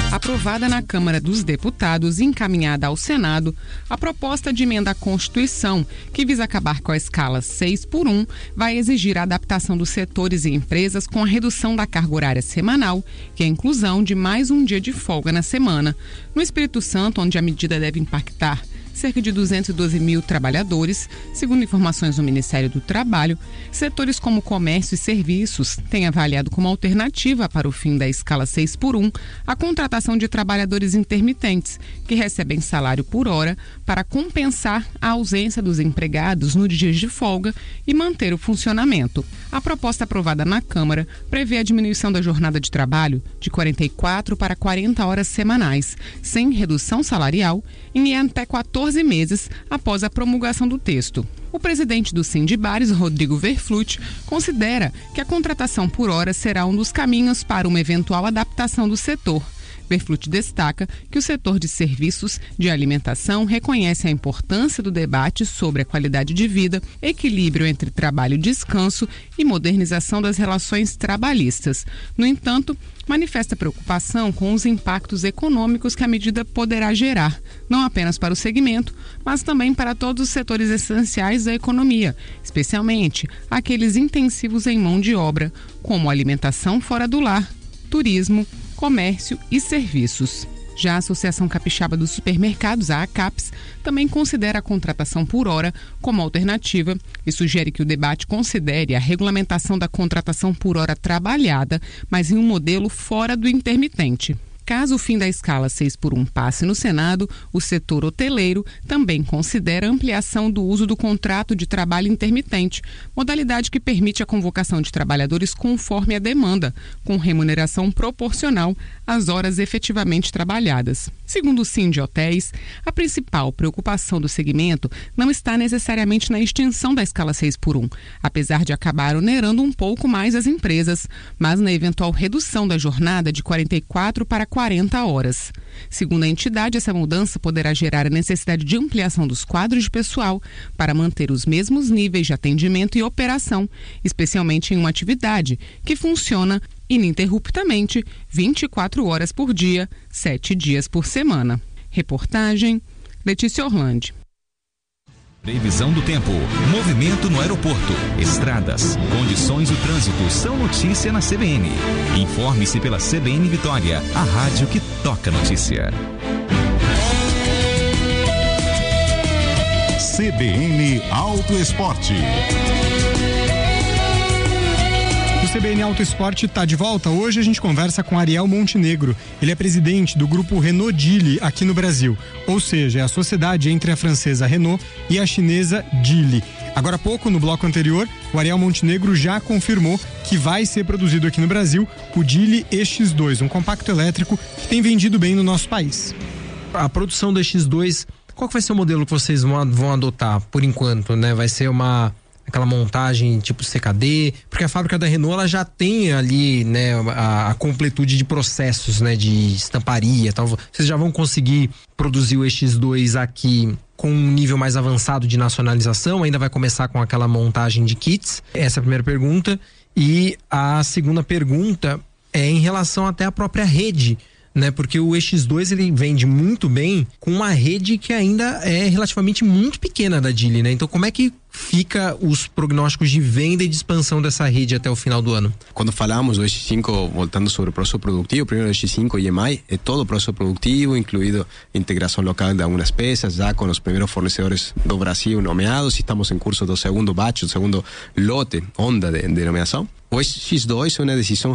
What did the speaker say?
Aprovada na Câmara dos Deputados e encaminhada ao Senado, a proposta de emenda à Constituição, que visa acabar com a escala 6x1, vai exigir a adaptação dos setores e empresas com a redução da carga horária semanal, que é a inclusão de mais um dia de folga na semana. No Espírito Santo, onde a medida deve impactar cerca de 212 mil trabalhadores, segundo informações do Ministério do Trabalho, setores como comércio e serviços têm avaliado como alternativa para o fim da escala 6x1 a contratação de trabalhadores intermitentes, que recebem salário por hora para compensar a ausência dos empregados nos dias de folga e manter o funcionamento. A proposta aprovada na Câmara prevê a diminuição da jornada de trabalho de 44 para 40 horas semanais, sem redução salarial, em até 14 meses após a promulgação do texto. O presidente do Sindibares, Rodrigo Verflutti, considera que a contratação por hora será um dos caminhos para uma eventual adaptação do setor. Verflutti destaca que o setor de serviços de alimentação reconhece a importância do debate sobre a qualidade de vida, equilíbrio entre trabalho e descanso e modernização das relações trabalhistas. No entanto, manifesta preocupação com os impactos econômicos que a medida poderá gerar, não apenas para o segmento, mas também para todos os setores essenciais da economia, especialmente aqueles intensivos em mão de obra, como alimentação fora do lar, turismo, comércio e serviços. Já a Associação Capixaba dos Supermercados, a ACAPS, também considera a contratação por hora como alternativa e sugere que o debate considere a regulamentação da contratação por hora trabalhada, mas em um modelo fora do intermitente. Caso o fim da escala 6x1 passe no Senado, o setor hoteleiro também considera a ampliação do uso do contrato de trabalho intermitente, modalidade que permite a convocação de trabalhadores conforme a demanda, com remuneração proporcional às horas efetivamente trabalhadas. Segundo o Sindi Hotéis, a principal preocupação do segmento não está necessariamente na extinção da escala 6x1, apesar de acabar onerando um pouco mais as empresas, mas na eventual redução da jornada de 44 para 40 horas. Segundo a entidade, essa mudança poderá gerar a necessidade de ampliação dos quadros de pessoal para manter os mesmos níveis de atendimento e operação, especialmente em uma atividade que funciona ininterruptamente 24 horas por dia, 7 dias por semana. Reportagem Letícia Orlandi. Previsão do tempo, movimento no aeroporto, estradas, condições do trânsito são notícia na CBN. Informe-se pela CBN Vitória, a rádio que toca notícia. CBN Auto Esporte. O CBN Auto Esporte está de volta. Hoje a gente conversa com Ariel Montenegro. Ele é presidente do grupo Renault Geely aqui no Brasil. Ou seja, é a sociedade entre a francesa Renault e a chinesa Geely. Agora há pouco, no bloco anterior, o Ariel Montenegro já confirmou que vai ser produzido aqui no Brasil o Geely EX2, um compacto elétrico que tem vendido bem no nosso país. A produção do EX2, qual que vai ser o modelo que vocês vão adotar por enquanto, né? Vai ser aquela montagem tipo CKD, porque a fábrica da Renault ela já tem ali, né, a completude de processos, né, de estamparia, tal. Vocês já vão conseguir produzir o EX2 aqui com um nível mais avançado de nacionalização? Ainda vai começar com aquela montagem de kits? Essa é a primeira pergunta. E a segunda pergunta é em relação até à própria rede, né? Porque o EX2 ele vende muito bem com uma rede que ainda é relativamente muito pequena da Geely, né? Então como é que fica os prognósticos de venda e de expansão dessa rede até o final do ano? Quando falamos do EX5, voltando sobre o processo produtivo, primeiro o EX5 EMI é todo o processo produtivo, incluído integração local de algumas peças, já com os primeiros fornecedores do Brasil nomeados, estamos em curso do segundo batch, do segundo lote, onda de nomeação. O EX2 é uma decisão